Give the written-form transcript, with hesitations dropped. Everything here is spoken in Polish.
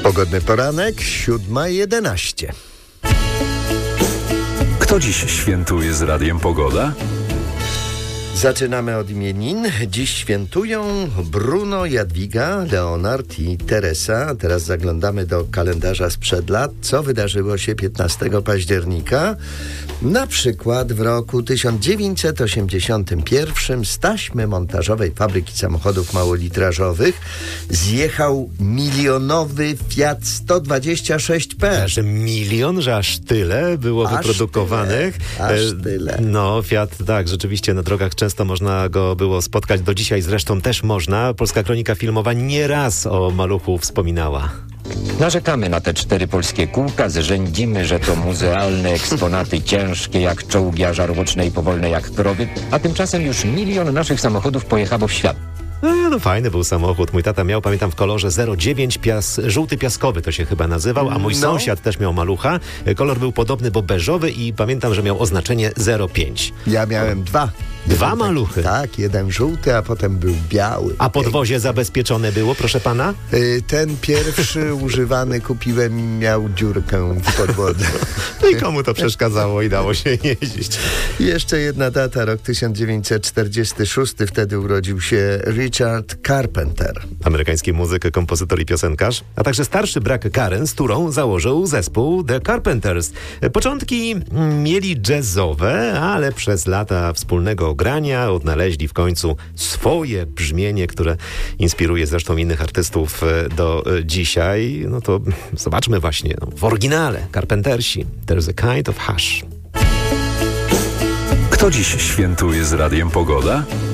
Pogodny poranek, 7:11. Kto dziś świętuje z Radiem Pogoda? Zaczynamy od imienin. Dziś świętują Bruno, Jadwiga, Leonard i Teresa. Teraz zaglądamy do kalendarza sprzed lat. Co wydarzyło się 15 października? Na przykład w roku 1981 z taśmy montażowej fabryki samochodów małolitrażowych zjechał milionowy Fiat 126P. Że milion, że aż tyle było wyprodukowanych. Aż tyle. No, Fiat, tak, rzeczywiście na drogach często można go było spotkać. Do dzisiaj zresztą też można. Polska Kronika Filmowa nieraz o maluchu wspominała. Narzekamy na te 4 polskie kółka, zrzędzimy, że to muzealne eksponaty ciężkie jak czołgi, a żarłoczne i powolne jak krowy, a tymczasem już milion naszych samochodów pojechało w świat. No fajny był samochód. Mój tata miał, pamiętam, w kolorze 09, żółty piaskowy to się chyba nazywał, a mój sąsiad też miał malucha. Kolor był podobny, bo beżowy i pamiętam, że miał oznaczenie 05. Ja miałem dwa. Dwa maluchy? Tak, jeden żółty, a potem był biały. A podwozie zabezpieczone było, proszę pana? Ten pierwszy używany kupiłem i miał dziurkę w podłodze. I komu to przeszkadzało i dało się jeździć. Jeszcze jedna data, rok 1946. Wtedy urodził się Richard Carpenter. Amerykański muzyk, kompozytor i piosenkarz, a także starszy brat Karen, z którą założył zespół The Carpenters. Początki mieli jazzowe, ale przez lata wspólnego grania odnaleźli w końcu swoje brzmienie, które inspiruje zresztą innych artystów do dzisiaj. No to zobaczmy właśnie w oryginale Carpentersi. There's a kind of hush. Kto dziś świętuje z Radiem Pogoda?